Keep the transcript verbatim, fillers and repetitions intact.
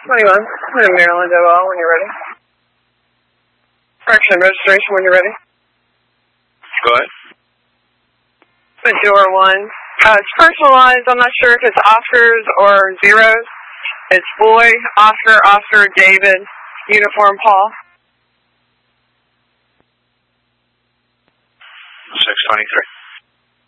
twenty-one, I'm in Maryland, O L, when you're ready. Correction, registration when you're ready. Go ahead. Major one. Uh, it's personalized. I'm not sure if it's Oscars or zeros. It's boy, Oscar, Oscar, David, uniform, Paul. six twenty-three.